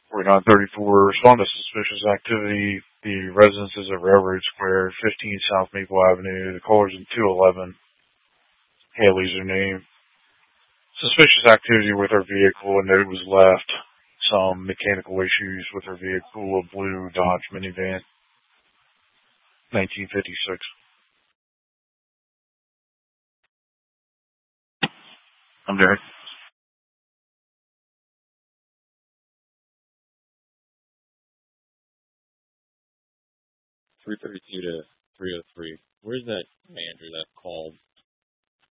4934, respond to suspicious activity. The residences at Railroad Square, 15 South Maple Avenue. The caller's in 211. Haley's her name. Suspicious activity with her vehicle. A note was left. Some mechanical issues with her vehicle. A blue Dodge minivan. 1956. I'm Derek. 332 to 303. Where's that manager that called